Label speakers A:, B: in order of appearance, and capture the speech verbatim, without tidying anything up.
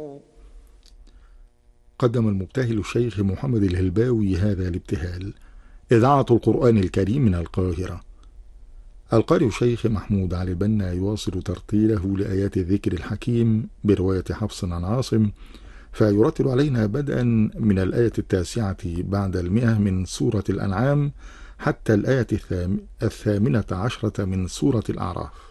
A: قدم المبتهل الشيخ محمد الهلباوي هذا الابتهال. إذاعة القرآن الكريم من القاهرة. القارئ الشيخ محمود علي البنا يواصل ترتيله لآيات الذكر الحكيم برواية حفص عن عاصم، فيرتل علينا بدءا من الآية التاسعة بعد المئة من سورة الأنعام حتى الآية الثامنة عشرة من سورة الأعراف.